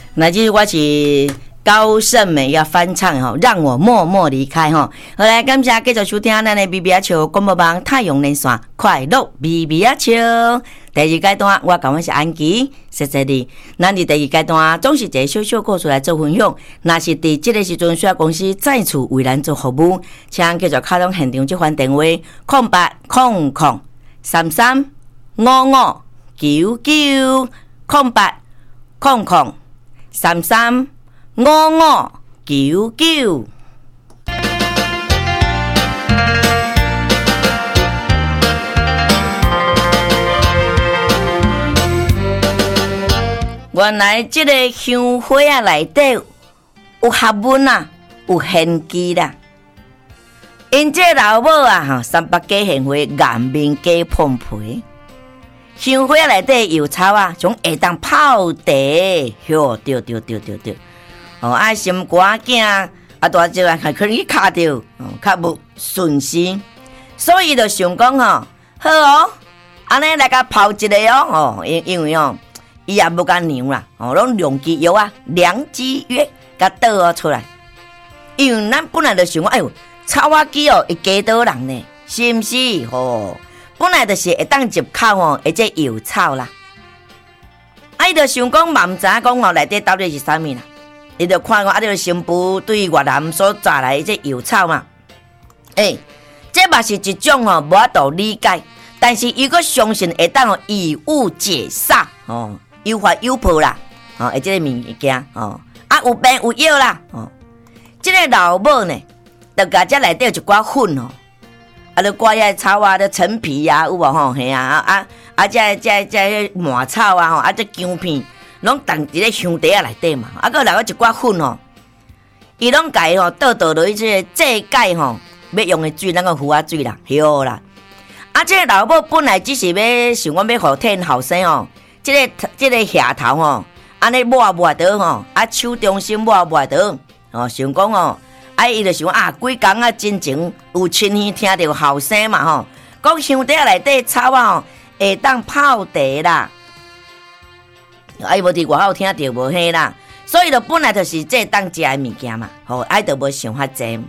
那就是我是高胜美要翻唱吼，让我默默离开吼。好来，感谢继续收听咱的比比啊笑广播网太阳连线快乐比比啊笑。第二阶段我讲的是安琪，谢谢你。咱伫第二阶段总是一个小小故事来做分享。若是伫这个时阵需要公司再次为咱做服务，请继续卡通现场这番电话0800335599。原来这个香花啊内底有学问啊，有玄机啦。因这老母啊，三八假现花，颜面假碰皮。香花内底油草啊，从下当泡茶，哟，对。哦，啊，心肝囝啊，大只啊，还可能去卡着，较无顺心，所以就想讲吼，好哦，安尼来甲泡一个哦，因为哦。伊也无甲娘啦，拢良机药啊，良机药甲倒出来。因为咱本来就想讲，哎呦，草仔机哦会加倒人呢，是毋是？本来就是会当入口哦，或者药草啦。伊就想讲，嘛毋知影讲内底到底是啥物啦。伊就看讲，这新妇对越南所抓来这药草嘛，这嘛是一种无法度理解，但是伊个相信会当以物解煞有法有谱啦，这个物件有病有药啦，这个老母呢，就甲这内底有一寡粉就挂遐草啊，陈皮啊，有无嘿啊，这麻草啊，这姜片，拢放伫咧香茶内底嘛，佮来个一寡粉伊拢家倒落去这个制解要用的水，那个胡啊水啦，对啦，这个老母本来只是要想讲要互天后生这个下头安尼抹倒手中心抹倒想讲伊就想几工真情有亲戚听到后生嘛讲香茶内底草会当泡茶啦，伊无伫外口听到无迄啦，所以就本来就是这当食的物件嘛，就无想遐济，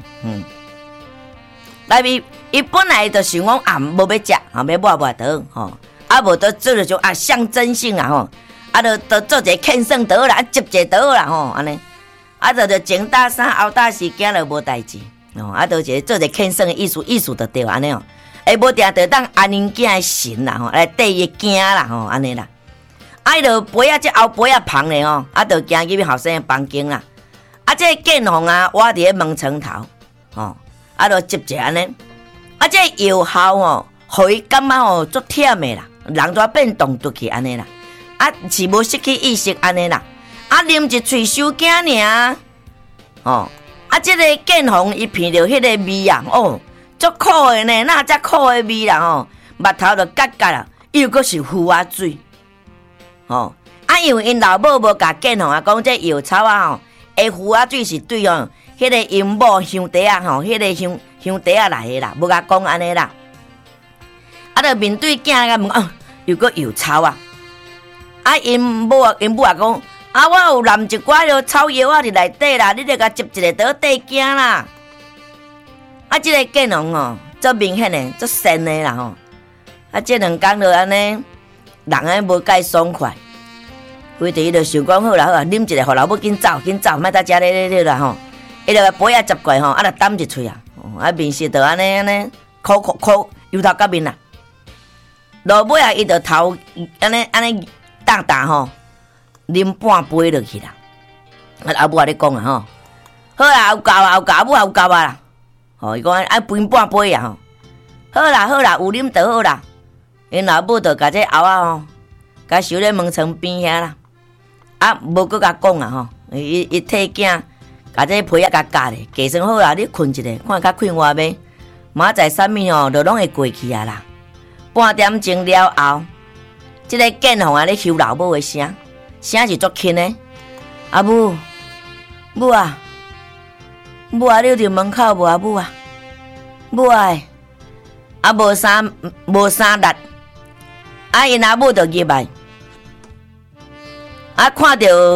内面伊本来就想讲无要食要抹倒无都做了种象征性啦就做一个庆生倒啦，接一个倒啦安尼，就前打三后打四，惊了无代志就一个做一个庆生的意思就对安尼无定就当安宁囝的神啦来缀伊惊啦安尼啦，就杯这后杯旁咧就行入去后生的房间啦，这建宏我伫咧门床头就接一安尼，这药效互伊感觉足忝的啦。人就变动倒去安尼啦，是无失去意识安尼啦，啉一喙收惊尔，这个建宏伊闻到迄个味足苦的呢，哪遮苦的味啦目头就夹夹啦，又搁是胡啊水，因为因老母无甲建宏讲这药草的胡啊水是对迄个因某香茶迄个香茶来的啦，无甲讲安尼啦。就面对囝个问又搁药草因母讲我有淋一寡草药伫内底啦，你著甲接一个倒底惊啦。这个建宏足明显的足神的啦这两工就安尼，人无介爽快，规地就想讲好啦，啉一个，互老母紧走，莫再食咧啦伊就杯接过就担一喙面色就安尼苦油头甲面啦。落尾伊就头安尼淡啉半杯落去啦。阿母咧讲好啦，有够啦。伊讲分半杯好啦，有啉就好啦。因老母就甲这后甲收咧门床边遐啦。无搁甲讲伊替囝甲这被甲夹咧，加算好啦，你困一下，看较快活呗。明仔载啥物就拢会过去啦。半点钟了后，这个建宏咧收老母的声是足轻的。母啊，你伫门口无母啊？母无啥力，因母就入来，看到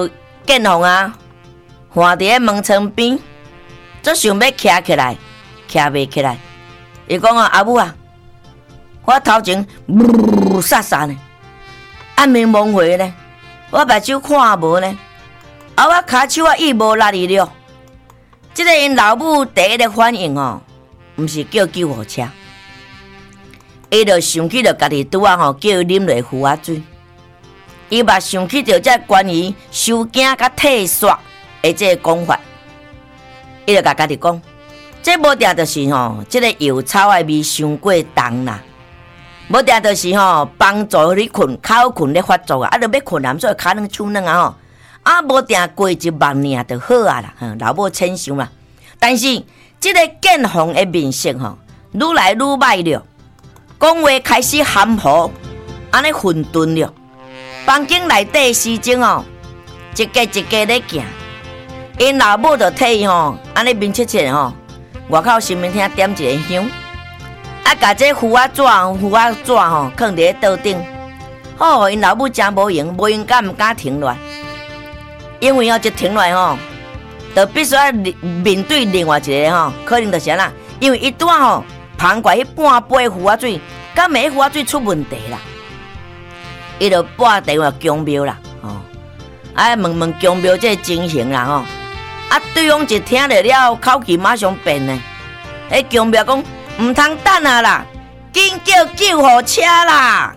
建宏啊，换伫个门床边，则想要徛起来，徛袂起来。伊讲啊，阿母啊，我头前煞煞呢，暗暝蒙回呢，我目睭看无呢，啊，我骹手啊意无力哩了。即个因老母第一个反应哦，毋是叫救护车，伊就想起着家己拄啊吼，叫伊啉落符仔水。伊嘛想起着这关于收惊甲退煞的这个讲法，伊就甲家己讲，这无定就是吼，这个药草的味伤过重啦，无定就是吼帮助你困口困咧发作啊，啊，著要困啊，所以骹软手软啊吼。啊，无定过一万年就好啊啦，老母浅想啦。但是这个建宏的面色吼，愈来愈歹了，讲话开始含糊，安尼混沌了。房间内底时钟哦，一家一家咧行，因老母就替伊吼，安尼面切切吼，外口新闻厅点一个香，啊，甲这符仔纸吼放伫咧桌顶。好，因老母真无用敢毋敢停落来。因为这停落来吼，就必须要面对另外一个吼，可能就是啦。因为伊拄吼旁过迄半杯符仔水，敢每符仔水出问题啦，伊就拨电话公庙啦，啊问公庙这情形啦吼，啊对方一听着了，口气马上变呢。迄公庙讲毋通等啊啦，紧叫救护车啦！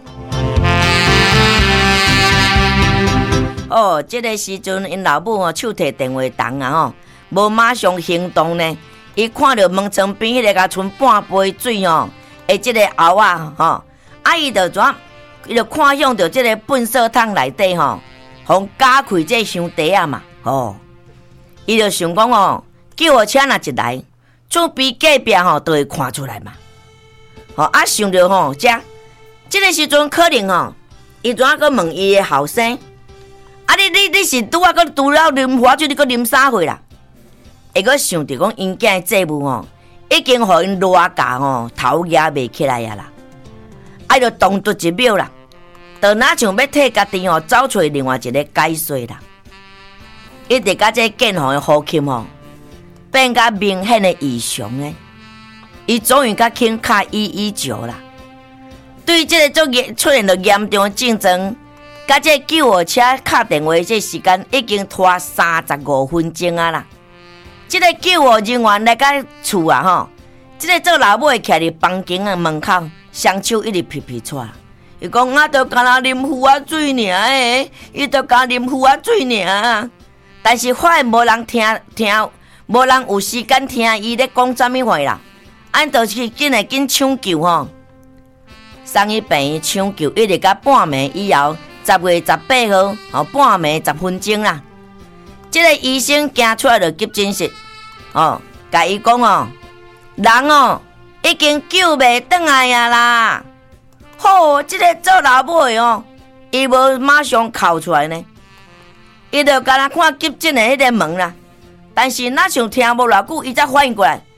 哦，这个时阵，因老母手提电话筒啊吼，无马上行动呢。伊看到门床边迄个甲剩半杯水哦，这个后啊吼，伊就怎？伊就看向着这个粪扫桶内底吼，互加开这香袋啊嘛，伊就想讲哦，救护车若一来，厝边隔壁吼都会看出来嘛。想着吼，这个时阵可能吼，伊怎个问伊的后生？你是拄啊，佮除了啉花水，你佮啉啥货啦？会佮想着讲因囝节目吼，已经互因热架吼，头压袂起来啊啦，就动作一秒啦，就哪像要替家己吼找出另外一个解说啦。一直甲这建宏的呼吸吼，变甲明显的异常呢。伊终于甲肯卡119啦。对这个出现了严重的竞争。甲这救护车敲电话这时间已经拖35分钟啊啦！这个救护人员来到厝啊吼，这个做老母的徛伫房间的门口，双手一直皮皮喘。伊讲我都干那啉符仔水尔诶，伊都干啉符仔水尔。但是反正无人听，无人有时间听伊咧讲啥物话啦。按就是紧抢救吼，送伊病院抢救，一直到半暝以后。10月18号，半暝10分钟啦。这个医生行出来就急诊室，甲伊讲人已经救袂转来啊啦。这个做老母的伊无马上哭出来呢，伊就干那看急诊的迄个门啦。但是哪想听无偌久，伊才反应过来，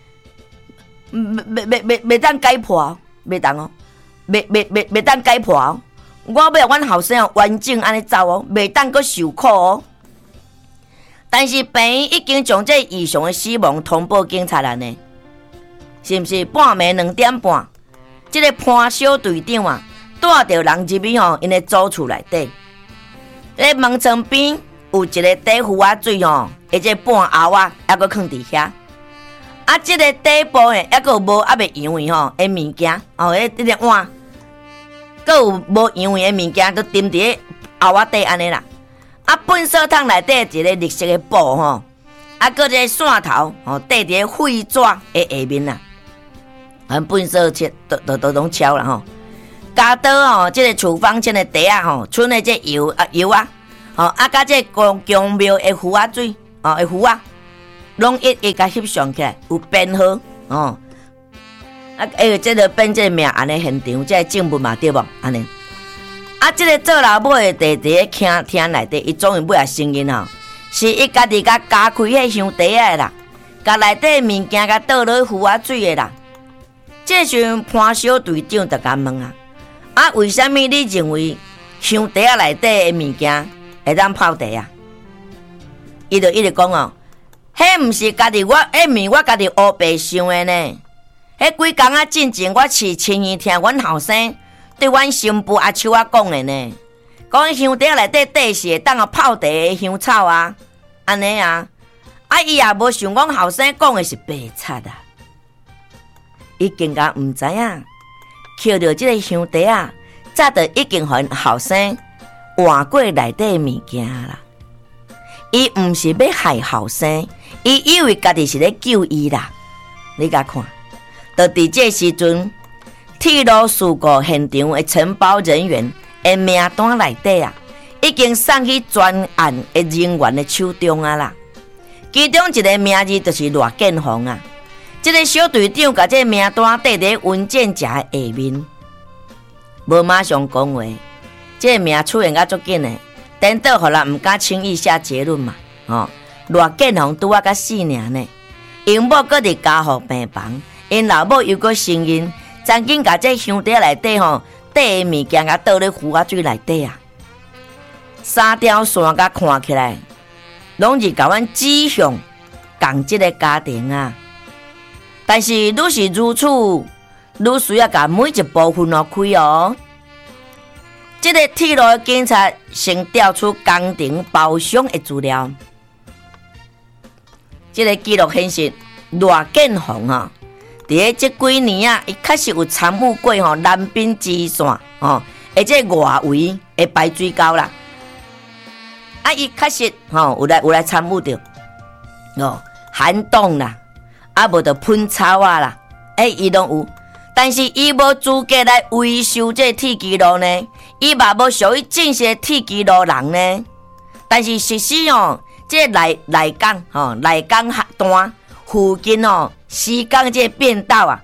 袂当解破，袂当袂当解破。我要阮后生完整安尼走袂当阁受苦但是病院已经将这异常的死亡通报警察了呢，是毋是？半暝2点半，这个潘小队长啊，带着人入去因的祖厝内底，咧门床边有一个底符仔水这半后啊，还阁放伫遐。这个底部呢，还阁有无未扬的物件迄个碗。阁有无样的物件，都钉伫后仔底安尼啦。粪扫桶内底一个绿色的布阁一个线头戴伫废纸的下面啦。粪扫车都拢敲啦加刀这个厨房前的地啊剩的这油啊甲这公庙的符仔水的符仔，拢一甲翕上起来，有编号这个变这个命安尼现场，这个证物嘛对无？安尼这个做老母的伫咧厅内底，伊终于尾也承认是伊家己甲加开迄香袋的啦，甲内底物件甲倒落符仔水的啦。这时潘小队长就甲问为什么你认为香袋内底的物件会当泡茶啊？ 伊就一直讲哦，迄毋是家己我，迄毋是我家己黑白想的呢。迄几工仔进前，我是亲耳听阮后生对阮新妇阿秋仔讲的呢。讲香袋内底底是会当泡茶的香草啊，安尼啊。啊，伊也无想讲后生讲的是白贼啊。伊更加毋知影，捡到即个香袋啊，早就已经互后生换过内底的物件啦。伊毋是要害后生，伊以为家己是咧救伊啦。你甲看，就伫这时阵，铁路事故现场的承包人员的名单内底啊，已经送去专案的人员的手中啊啦。其中一个名字就是罗建宏啊。这个小队长把这名单缀在文件夹的下面，无马上讲话。这个名出现甲足紧的。等到互人毋敢轻易下结论嘛，罗建宏拄啊甲死尔呢，因某搁伫家护病房，因老母又搁承认，曾经甲这香袋内底底的物件甲倒咧湖仔水内底啊。三条线甲看起来，拢是甲阮指向共即个家庭啊。但是愈是如此，愈需要甲每一部分开哦。这个铁路警察先调出工程包厢的资料，这个记录显示，罗建宏伫这几年啊，伊确实有参与过南滨支线而且外围的排水沟啦。啊，伊确实有来参与着涵洞啦，啊无着喷草啊啦，伊拢有。但是伊无资格来维修这铁基路呢，伊嘛无属于正式铁基路人呢。但是实施这内港河段附近施工这变道啊，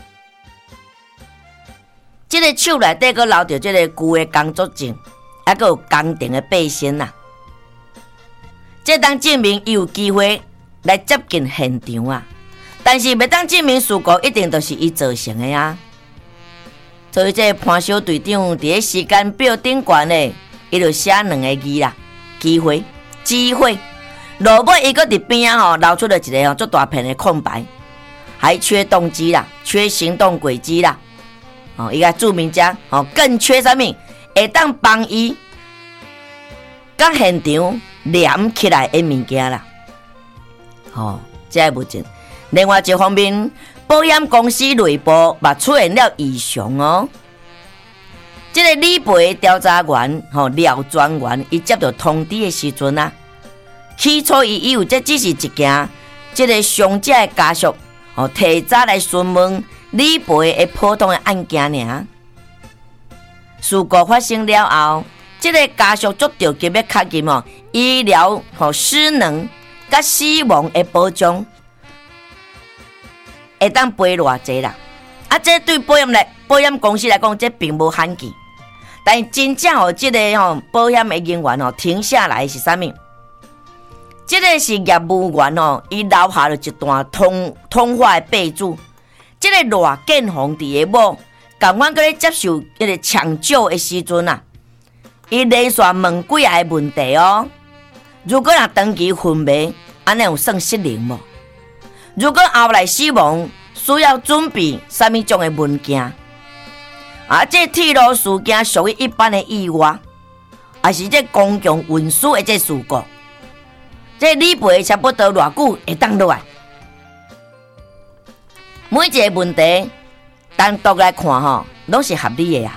这个手内底佫留着这个旧的工作证，还佫有工程的背身呐。这当证明伊有机会来接近现场啊。但是要当证明事故一定都是伊造成的啊。所以这潘小队长伫时间表顶悬的，伊就写两个字啦：机会。落尾伊搁伫边啊留出了一个足大片的空白，还缺动机啦，缺行动轨迹啦。伊个注明者更缺啥物？会当帮伊甲现场连起来的物件啦。这个物件。另外一方面，保险公司内部嘛出现了异常这个理赔调查员廖专员，伊接到通知的时阵啊，起初伊以为这只是一件这个伤者的家属提早来询问理赔的普通的案件尔。事故发生了后，这个家属足着急要确认医疗失能甲死亡的保障。会当赔偌济啦？这对保险公司来讲，这并无罕见。但真正这个保险的人员停下来是啥物？这个是业务员伊留下了一段通话的备注。这个罗建宏伫个某，共阮咧接受迄个抢救的时阵啊，伊连续问几个问题如果若长期昏迷，安尼有算失灵无？如果后来死亡，需要准备什么种的文件？这铁路事件属于一般的意外，还是这公共运输的这事故？这理赔差不多偌久会当落来？每一个问题单独来看拢是合理的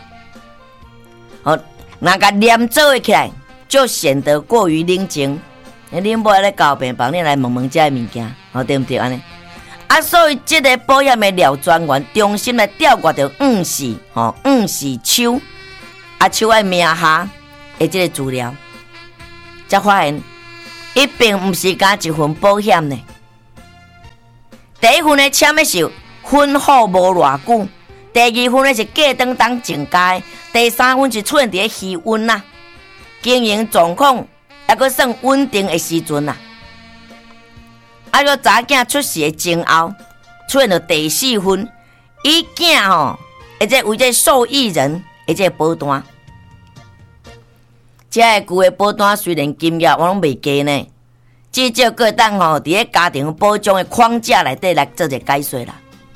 若甲连做起来，就显得过于冷静。恁某咧交病房，你来问这物件，对不对安尼？所以这个保险的廖专员中心来调阅着黄氏秋阿秋的名下的这个资料，才发现伊并不是加一份保险呢。第一份的签的是婚后无偌久，第二份的是过当当增加，第三份是出现伫气温经营状况还阁算稳定的时阵个查囝出事的前后，出现了第四份，伊囝而且为这受益人而且保单。这个旧的保单虽然金额我拢袂低呢， 至少个当吼伫个家庭保障的框架内底来做一个解说啦。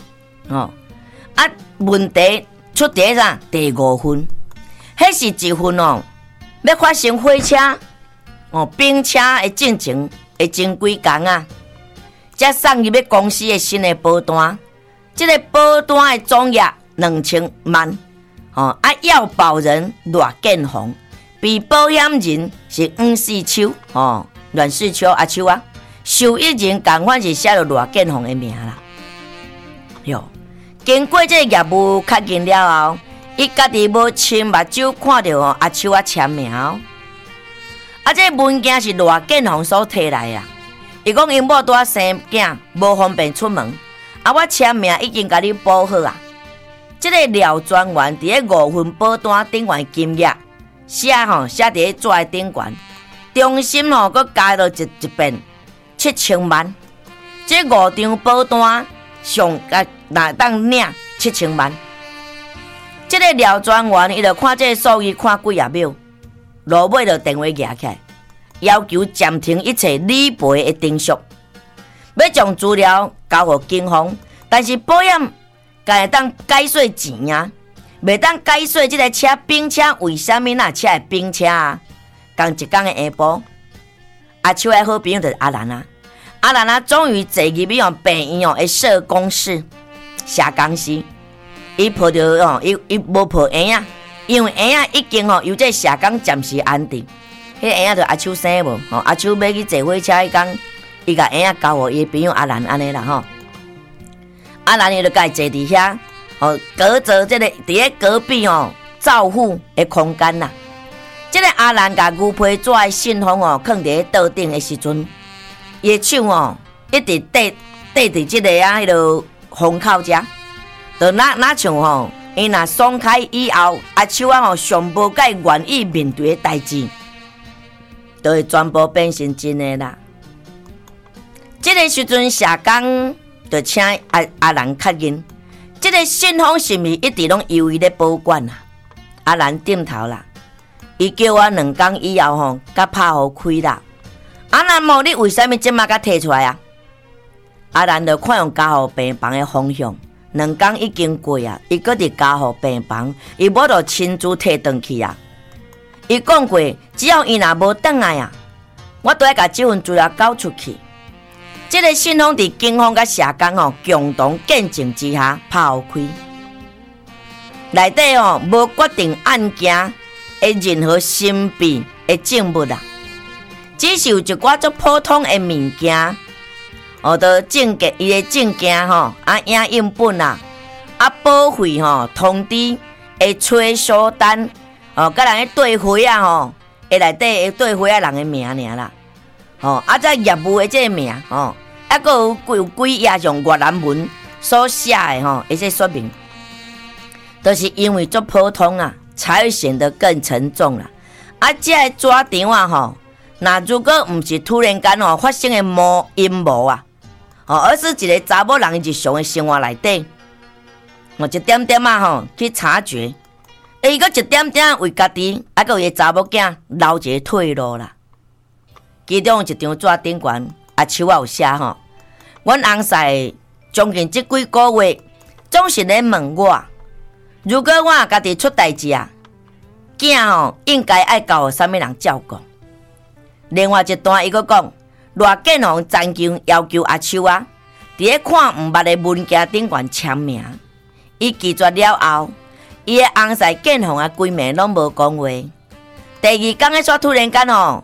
问题出伫啥？第5分，迄是一份要发生火车冰车的进程会前几工啊，才送入去公司的新的保单。这个保单的总额2000万，要保人赖建宏，被保险人是阮世秋，阮世秋阿秋啊，受益人同款是写着赖建宏的名啦。哟，经过这个业务确认了后，伊家己无亲目睭看到阿秋啊签名这文件是赖建宏所摕来啊。伊讲因某拄生囝，无方便出门，我签名已经甲你补好啊。这个廖专员伫个5份保单顶悬金额写伫个纸的顶悬，中心佫加了一遍7000万。这5张保单上若当领7000万。这个廖专员伊就看这个数字看几啊秒，落尾就电话拿起来，要求暂停一切理赔的程序，要将资料交予警方，但是保险才会当解锁钱啊，袂当解锁这个车冰车为什么那车会冰车啊？同一天的下晡，阿秋的好朋友就是阿兰啊，阿兰啊终于坐入去病院的社工室写公司。伊抱着伊无抱婴仔，因为婴仔已经由这社工暂时安定。迄婴仔就阿秋生无，阿秋要去坐火车迄天，伊甲婴仔交予伊朋友阿兰安尼啦阿兰伊就家坐伫遐，隔着这个伫个隔壁照护的空间啦。这个阿兰甲牛皮纸的信封放伫桌顶的时阵，伊的手一直缀伫这个迄落封口遮。就那像伊若松开以后，阿秋啊上无介愿意面对的代志，就会全部变成真的啦。这个时阵，社工就请阿兰确认，这个信封是毋是一直拢由伊咧保管啊？阿兰点头啦，伊叫我2天以后甲拍互开啦。阿兰无你为什么即马甲摕出来啊？阿兰就看用交互病房的方向。2天已经过啊，伊搁伫家护病房，伊无就亲自摕回去啊。伊讲过，只要伊若无转来啊，我都要甲这份资料交出去。这个信封伫警方甲社工共同见证之下拍开，内底无决定案件的任何神秘的证物啊，只是有一寡足普通的物件。就证件，伊的证件影印本啊，保费通知的催收单甲人去兑回啊内底会兑回人的名尔啦，再业务的这个名佫有几页用越南文所写的一些说明，都是因为足普通啊，才会显得更沉重啦。这个纸张啊那如果毋是突然间发生的阴谋啊。而是一个查某人日常的生活内底，一点点去察觉，伊个一点点为家己，有伊查某囝留一个退路啦。其中一张纸顶悬，阿秋有写阮翁婿将近这几个月，总是咧问我，如果我家己出代志啊，囝应该爱交予啥物人照顾。另外一段伊佫讲。赖建宏残求要求阿秋啊，伫个看毋捌的文件顶悬签名。伊拒绝了后，伊的翁婿建宏规暝拢无讲话。第2天的煞突然间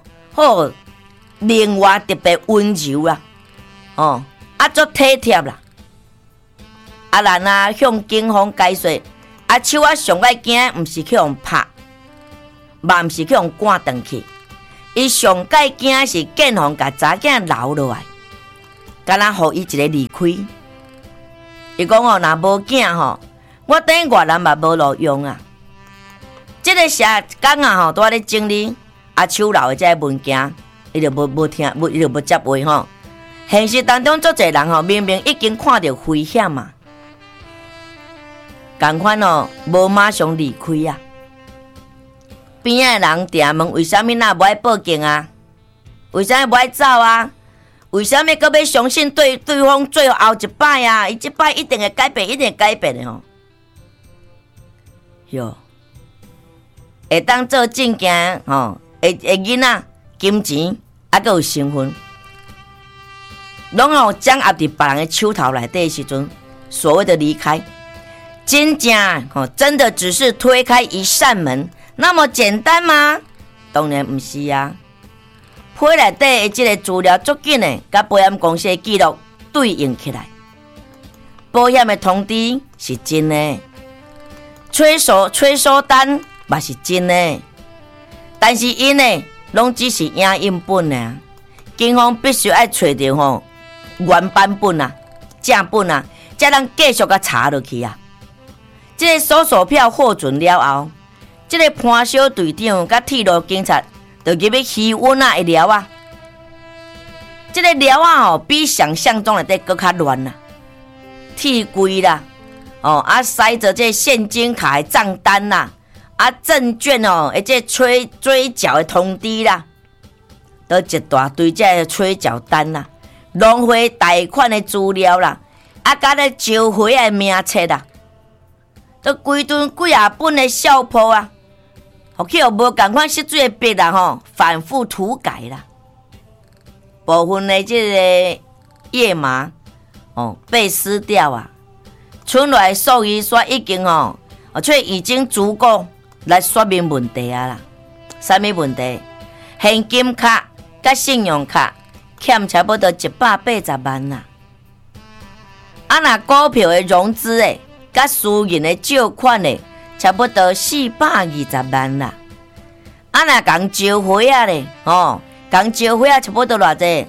另外特别温柔啦，足体贴啦。阿兰向警方解说，阿秋上爱惊毋是去互拍，嘛毋是去互赶转去。伊上介惊是建宏甲查囝留落来，敢若互伊一个离开。伊讲若无囝我等越南嘛无路用啊。这个社工啊拄咧整理阿秋留的这个文件，伊就无听，伊就无接话现实当中，足侪人明明已经看到危险嘛，同款无马上离开啊。边仔的人定问为什么那无爱报警啊？为什么无爱走啊？ 为什么搁要相信对方最后一摆啊？伊这摆一定会改变，一定会改变的吼。哟，会当做证件吼，会囡仔金钱还佫有身份，拢掌握伫别人的手头内底的时阵，所谓的离开，真正真的只是推开一扇门那么简单吗？当然不是啊。批内底的这个资料足紧的，甲保险公司的记录对应起来，保险的通知是真的，催收单嘛是真的，但是因呢，拢只是影印本啊，警方必须要找到原版本啊、正本啊，才能继续甲查落去啊。这个搜索票获准了后，这个潘小队长甲铁路警察就入去渔温啊一寮啊，这个寮啊比想象中内底更较乱啊，铁柜啦，塞着这现金卡的账单啦，证券这追缴的通知啦，都一大堆这催缴单啦，浪费贷款的资料啦，甲咧招回的名册啦，都规顿几啊本的小谱啊。去无共款识水的笔啦反复涂改啦，部分的这个页码被撕掉啊，剩来数字刷已经却已经足够来说明问题啊啦。什么问题？现金卡甲信用卡欠差不多180万啦。若股票的融资的甲私人的借款的。差不多420万啦，若共招回啊咧，共招回啊差不多偌济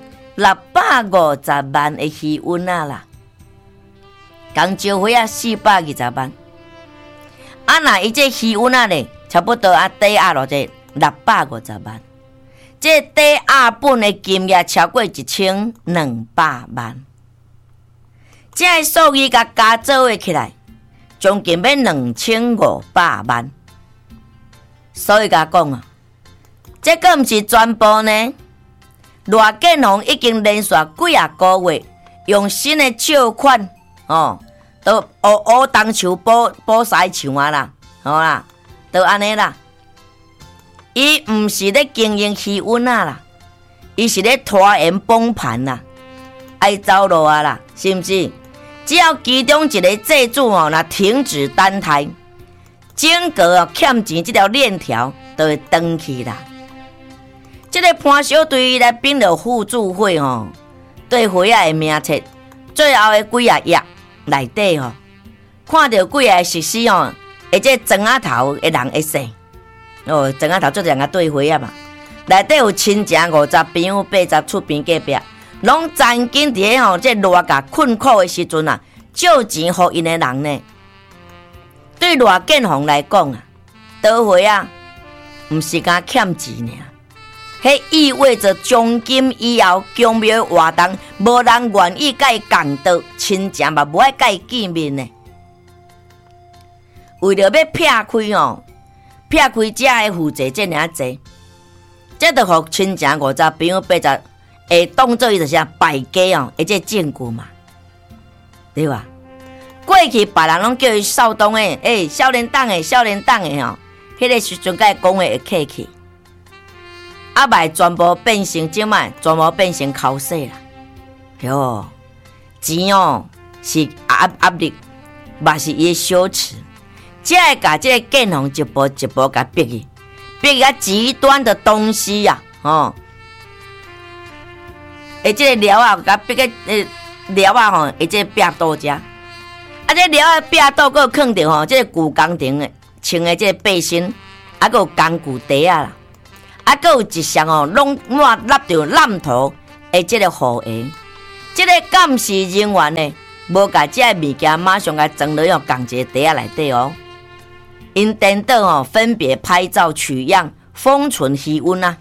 650万的余温啊啦，共招回啊420万，若伊这余温啊咧，差不多抵押偌济650万，这抵押本的金额超过1200万，这数字甲加做伙起来。将近要2500万，所以甲讲啊，这个毋是全部呢。罗建宏已经连续几啊个月用新的借款，都乌当树补西墙啊啦，好啦，都安尼啦。伊毋是咧经营渔温啊啦，伊是咧拖延崩盘啦，爱走路啊啦，是毋是？只要其中一个债主若停止单台，整个欠钱这条链条就会断去啦。这个潘小队来并了互助会对会的名册，最后的几啊页内底看到几啊实施而且庄仔头的人会说，庄仔头做两个对会啊嘛，内底有亲情50朋友80厝边隔壁。拢曾经伫这偌甲困苦的时阵啊，借钱互因的人呢。对罗建宏来讲啊，倒回啊，毋是甲欠钱呢，迄意味着从今以后公庙活动，无人愿意甲伊共道，亲情嘛无爱甲伊见面呢。为了要撇开这的负债这尔济，这就互亲情50朋友80。会当做伊就是败家而且证据嘛，对吧？过去别人拢叫伊少东诶，少年党诶，迄个时阵甲伊讲话会客气，卖全部变成即摆，全部变成口水啦。哟，钱是压力，嘛是伊羞耻，才会甲这个建宏一步一步甲逼甲极端的东西呀，这个寮啊，甲逼个寮啊这壁刀遮，这寮啊壁刀佫放着这个旧工程的穿的这个背心，佫有工具袋啊啦，佫有一项拢满立着烂头的这个护鞋，这个监视人员呢，无甲这个物件马上甲装落共一个袋仔内底因等等分别拍照取样，封存余温啊。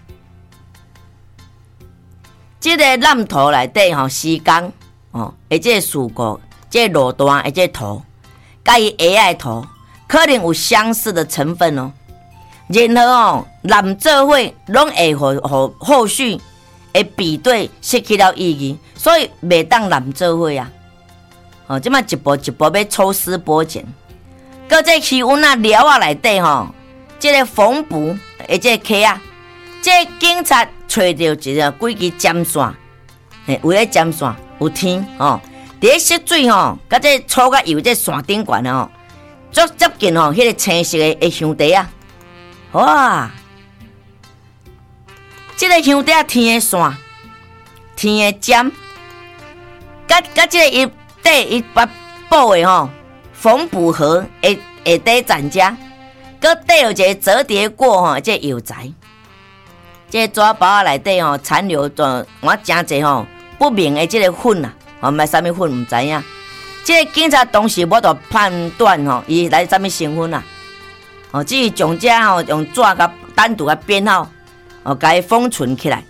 这个蓝图内底时间而且事故，这路段而且图，甲伊 AI 图，可能有相似的成分然后蓝做伙拢会互后续会比对失去了意义，所以袂当揽做伙啊。即摆一步一步要抽丝剥茧。搁这气温啊寮啊内底吼，这个缝补的这个溪啊，这个警察找到一个几支针线，有咧针线有天吼，伫咧湿水吼，甲这粗甲油这线顶管吼，足接近吼迄个青色的香茶啊，哇！这个香茶天的线，天的针，甲这个伊把布的吼缝补盒下底展架，搁缀有一个折叠过吼这油材，这个纸包啊内底吼残留我真济吼不明的这个粉啊，毋知啥物粉，毋知影。这个警察当时无得判断吼，伊来啥物成分啊？只是将这吼用纸甲单独甲编好，甲伊封存起来，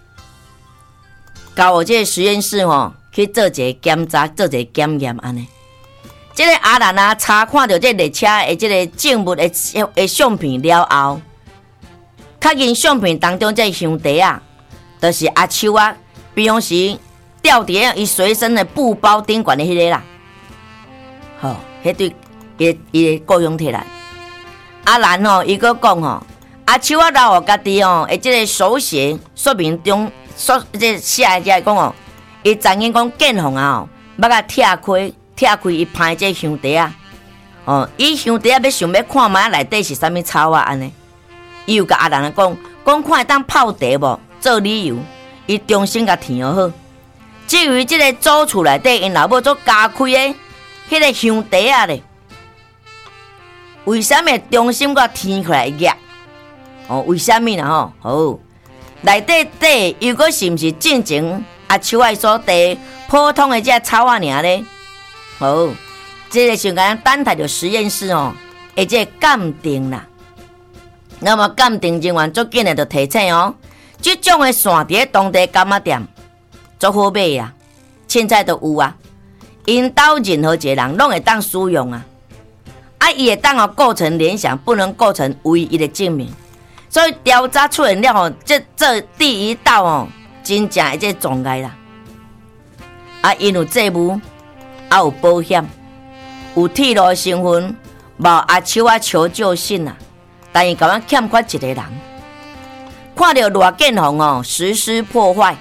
交我这个实验室吼去做一个检查，做一个检验安尼。这个阿兰啊，查看到这列车的这个证物的相片了后，确认相片当中这香茶啊，就是阿秋啊，平常时吊伫伊随身的布包顶管的迄个啦。吼，迄对伊的故乡摕来。阿兰吼，伊佫讲吼，阿秋啊，留互家己吼，的这个手写说明中这写的这讲吼，伊曾经讲建宏啊吼，捌甲拆开伊拍这香茶啊，伊香茶要想要看卖内底是啥物草啊安尼，伊又甲阿兰讲看会当泡茶无，做理由，伊重新甲填好。至于这个祖厝内底，因老母做加开的迄个香茶啊咧，为什么重新甲填起来压？为什么啦吼？内底又搁是毋是进前阿秋爱所地普通的这草啊尔咧？这个是讲等待着实验室而且鉴定啦。那么鉴定人员足紧的就提醒这种的线伫当地柑仔店足好买啊，凊彩都有啊。因兜任何一个人拢会当使用啊，伊会当构成联想，不能构成唯一的证明。所以调查出现了这第一道真正的这障碍啦。因有债务。有保险，有铁路成分，无阿秋啊求救信啊，但伊甲我欠缺一个人。看到罗建宏实施破坏，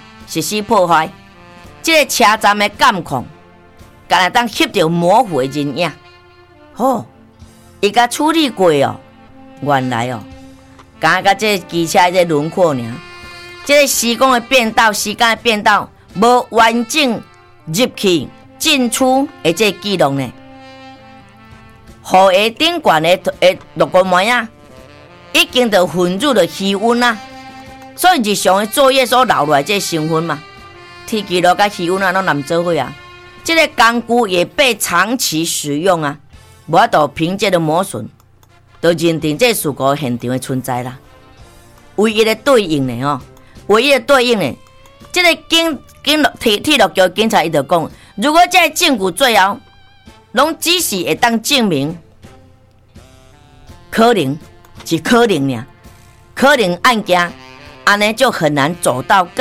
这个车站的监控，敢若当翕到模糊的人影。伊甲处理过原来敢甲这机车的轮廓尔，这个时间的变道，无完整入去。进出的这记录呢，雨鞋顶管的落个模样，已经就混入了气温啊，所以日常的作业所留落来这成分嘛，天气咯甲气温啊拢难做伙啊。这个工具也被长期使用啊，无法度凭借的磨损，就认定这事故现场的存在啦。唯一的对应呢这个铁路局警察伊就讲。如果这证据最后拢只是会当证明可能是可能案件，安尼就很难走到更